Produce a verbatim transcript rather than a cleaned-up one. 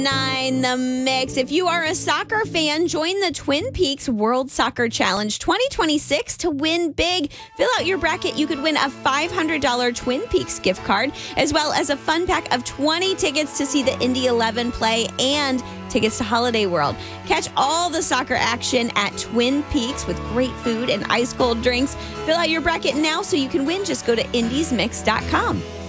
Nine the mix. If you are a soccer fan, join the Twin Peaks World Soccer Challenge twenty twenty-six to win big. Fill out your bracket. You could win a five hundred dollars Twin Peaks gift card, as well as a fun pack of twenty tickets to see the Indy eleven play and tickets to Holiday World. Catch all the soccer action at Twin Peaks with great food and ice cold drinks. Fill out your bracket now so you can win. Just go to indies mix dot com.